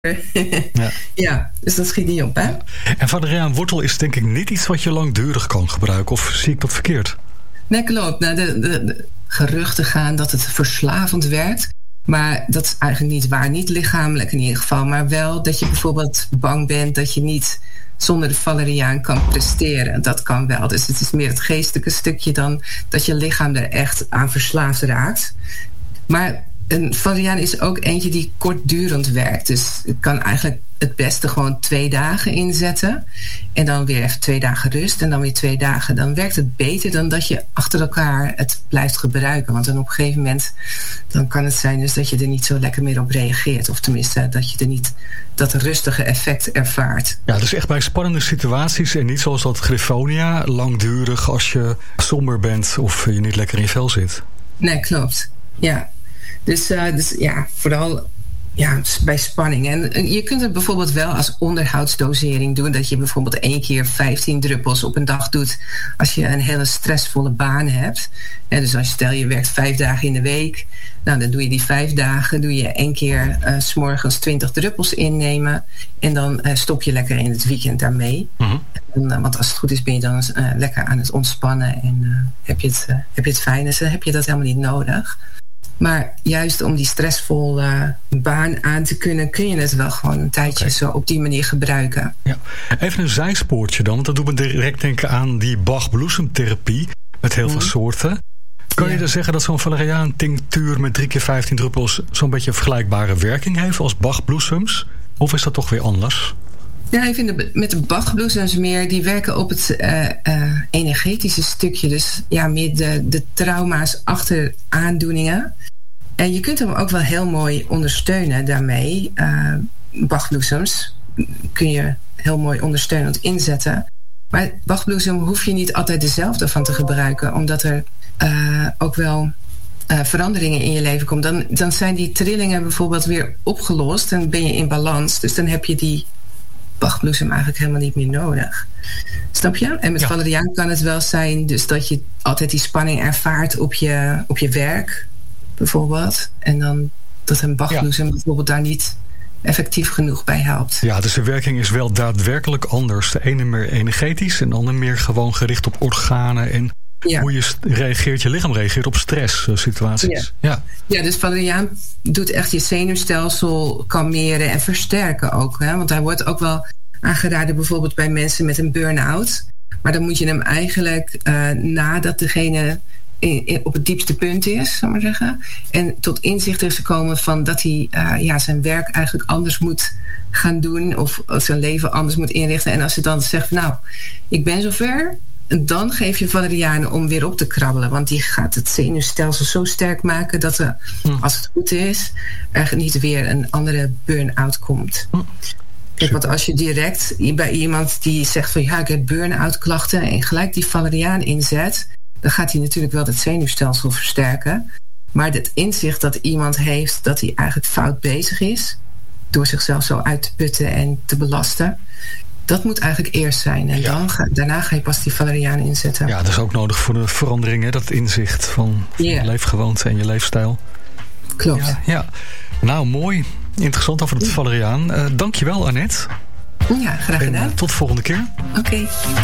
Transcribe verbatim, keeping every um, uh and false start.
Ja. Ja, dus dat schiet niet op, hè? En valeriaan wortel is denk ik niet iets wat je langdurig kan gebruiken. Of zie ik dat verkeerd? Nee, klopt. Nou, de, de, de geruchten gaan dat het verslavend werkt. Maar dat is eigenlijk niet waar. Niet lichamelijk in ieder geval. Maar wel dat je bijvoorbeeld bang bent dat je niet zonder de valeriaan kan presteren. Dat kan wel. Dus het is meer het geestelijke stukje dan dat je lichaam er echt aan verslaafd raakt. Maar een valeriaan is ook eentje die kortdurend werkt. Dus ik kan eigenlijk het beste gewoon twee dagen inzetten. En dan weer even twee dagen rust. En dan weer twee dagen. Dan werkt het beter dan dat je achter elkaar het blijft gebruiken. Want dan op een gegeven moment dan kan het zijn dus dat je er niet zo lekker meer op reageert. Of tenminste dat je er niet dat rustige effect ervaart. Ja, dus echt bij spannende situaties. En niet zoals dat Griffonia. Langdurig als je somber bent of je niet lekker in je vel zit. Nee, klopt. Ja. Dus, uh, dus ja, vooral ja, bij spanning. En je kunt het bijvoorbeeld wel als onderhoudsdosering doen. Dat je bijvoorbeeld één keer vijftien druppels op een dag doet als je een hele stressvolle baan hebt. En dus als je stel je werkt vijf dagen in de week. Nou, dan doe je die vijf dagen. Doe je één keer uh, 's morgens twintig druppels innemen. En dan uh, stop je lekker in het weekend daarmee. Mm-hmm. En, uh, want als het goed is ben je dan uh, lekker aan het ontspannen. En uh, heb, je het, uh, heb je het fijn. Dus dan heb je dat helemaal niet nodig. Maar juist om die stressvolle baan aan te kunnen, kun je het wel gewoon een tijdje okay. zo op die manier gebruiken. Ja. Even een zijspoortje dan, want dat doet me direct denken aan die Bach-bloesemtherapie met heel mm. veel soorten. Kan ja. je dan zeggen dat zo'n valeriaan tinctuur met drie keer vijftien druppels zo'n beetje een vergelijkbare werking heeft als Bach-bloesems? Of is dat toch weer anders? Ja, ik vind de, met de Bach-bloesems meer, die werken op het uh, uh, energetische stukje. Dus ja, meer de, de trauma's achter aandoeningen. En je kunt hem ook wel heel mooi ondersteunen daarmee. Uh, Bach-bloesems kun je heel mooi ondersteunend inzetten. Maar Bach-bloesem hoef je niet altijd dezelfde van te gebruiken. Omdat er uh, ook wel uh, veranderingen in je leven komen. Dan, dan zijn die trillingen bijvoorbeeld weer opgelost. En ben je in balans. Dus dan heb je die Bach-bloesem eigenlijk helemaal niet meer nodig. Snap je? En met ja. valeriaan kan het wel zijn dus dat je altijd die spanning ervaart op je, op je werk, bijvoorbeeld. En dan dat een Bach-bloesem ja. bijvoorbeeld daar niet effectief genoeg bij helpt. Ja, dus de werking is wel daadwerkelijk anders. De ene meer energetisch en de andere meer gewoon gericht op organen en ja. hoe je reageert, je lichaam reageert op stresssituaties. Ja. Ja. ja, dus valeriaan doet echt je zenuwstelsel kalmeren en versterken ook. Hè? Want hij wordt ook wel aangeraden bijvoorbeeld bij mensen met een burn-out. Maar dan moet je hem eigenlijk uh, nadat degene in, in, op het diepste punt is, zal ik maar zeggen. En tot inzicht is gekomen van dat hij uh, ja, zijn werk eigenlijk anders moet gaan doen. Of zijn leven anders moet inrichten. En als je dan zegt, nou, ik ben zover, dan geef je valeriaan om weer op te krabbelen. Want die gaat het zenuwstelsel zo sterk maken dat er, hm. als het goed is, er niet weer een andere burn-out komt. Hm. Kijk, want als je direct bij iemand die zegt van ja, ik heb burn-out klachten en gelijk die valeriaan inzet, dan gaat hij natuurlijk wel het zenuwstelsel versterken. Maar het inzicht dat iemand heeft dat hij eigenlijk fout bezig is, door zichzelf zo uit te putten en te belasten, dat moet eigenlijk eerst zijn. En ja. dan ga, daarna ga je pas die valeriaan inzetten. Ja, dat is ook nodig voor de verandering, hè? Dat inzicht van yeah. je leefgewoonte en je leefstijl. Klopt. Ja, ja. Nou, mooi. Interessant over het valeriaan. Uh, dankjewel, Annette. Ja, graag gedaan. En, uh, tot de volgende keer. Oké. Okay.